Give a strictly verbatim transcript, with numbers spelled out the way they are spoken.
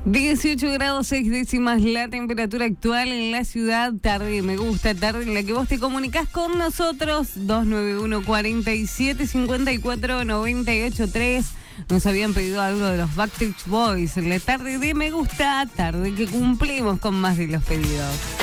dieciocho grados seis décimas la temperatura actual en la ciudad. Tarde me gusta, tarde en la que vos te comunicás con nosotros. Dos nueve uno, cuatro siete, cinco cuatro, nueve ocho tres. Nos habían pedido algo de los Backstreet Boys en la tarde de me gusta, tarde que cumplimos con más de los pedidos.